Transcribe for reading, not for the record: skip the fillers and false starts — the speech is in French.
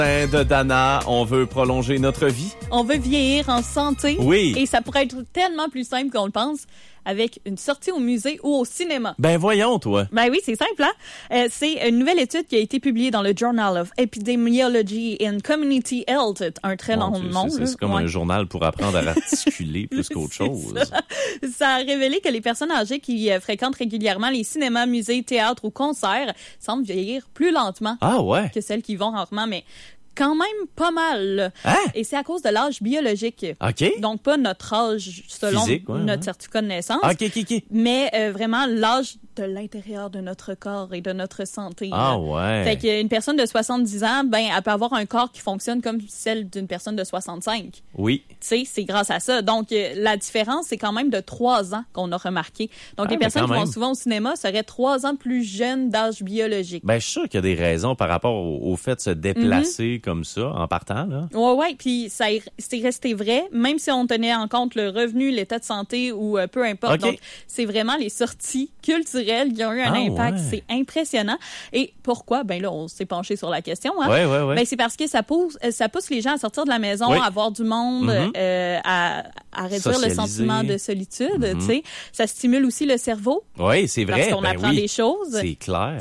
De Dana, on veut prolonger notre vie. On veut vieillir en santé. Oui. Et ça pourrait être tellement plus simple qu'on le pense avec une sortie au musée ou au cinéma. Ben voyons, toi. Ben oui, c'est simple, hein? C'est une nouvelle étude qui a été publiée dans le Journal of Epidemiology and Community Health. Un très long nom. C'est comme un journal pour apprendre à articuler plus qu'autre chose. Ça a révélé que les personnes âgées qui fréquentent régulièrement les cinémas, musées, théâtres ou concerts semblent vieillir plus lentement que celles qui vont rarement, mais quand même pas mal. Hein? Et c'est à cause de l'âge biologique. OK. Donc, pas notre âge selon physique, notre certificat de naissance. OK. Mais vraiment l'âge de l'intérieur de notre corps et de notre santé. Ah ouais. Fait qu'une personne de 70 ans, ben, elle peut avoir un corps qui fonctionne comme celle d'une personne de 65. Oui. Tu sais, c'est grâce à ça. Donc, la différence, c'est quand même de 3 ans qu'on a remarqué. Donc, les personnes qui vont souvent au cinéma seraient 3 ans plus jeunes d'âge biologique. Ben, je suis sûr qu'il y a des raisons par rapport au fait de se déplacer comme ça, en partant, là. Ouais. Puis, c'est resté vrai, même si on tenait en compte le revenu, l'état de santé ou peu importe. Okay. Donc, c'est vraiment les sorties culturelles qui ont eu un impact. Ouais. C'est impressionnant. Et pourquoi? Ben là, on s'est penché sur la question. Hein? Ouais. Ben, c'est parce que ça pousse les gens à sortir de la maison, à voir du monde, à réduire le sentiment de solitude. Tu sais, ça stimule aussi le cerveau. Oui, c'est vrai. Parce qu'on apprend des choses. C'est clair.